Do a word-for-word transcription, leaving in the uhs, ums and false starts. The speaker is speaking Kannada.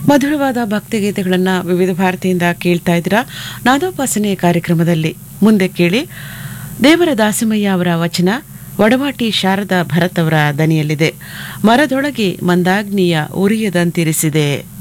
ಮಧುರವಾದ ಭಕ್ತಿಗೀತೆಗಳನ್ನು ವಿವಿಧ ಭಾರತಿಯಿಂದ ಕೇಳ್ತಾ ಇದ್ದೀರಾ. ನಾದೋಪಾಸನೆ ಕಾರ್ಯಕ್ರಮದಲ್ಲಿ ಮುಂದೆ ಕೇಳಿ ದೇವರ ದಾಸಿಮಯ್ಯ ಅವರ ವಚನ, ವಡವಾಟಿ ಶಾರದಾ ಭರತ್ ಅವರ ದನಿಯಲ್ಲಿದೆ. ಮರದೊಳಗೆ ಮಂದಾಗ್ನಿಯ ಉರಿಯದಂತಿರಿಸಿದೆ.